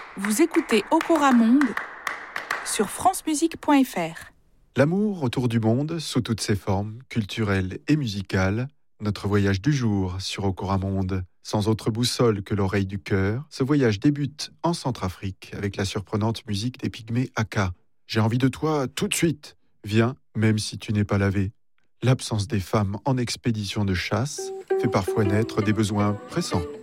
Vous écoutez Okora Monde sur francemusique.fr. L'amour autour du monde, sous toutes ses formes, culturelles et musicales, notre voyage du jour sur Okora Monde. Sans autre boussole que l'oreille du cœur, ce voyage débute en Centrafrique avec la surprenante musique des Pygmées Aka. J'ai envie de toi tout de suite. Viens, même si tu n'es pas lavé. L'absence des femmes en expédition de chasse fait parfois naître des besoins pressants.